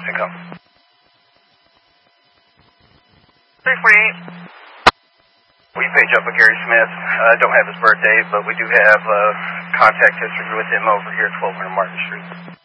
Houston, come. 348. We page up with Gary Smith. I don't have his birthday, but we do have contact history with him over here at 1200 Martin Street.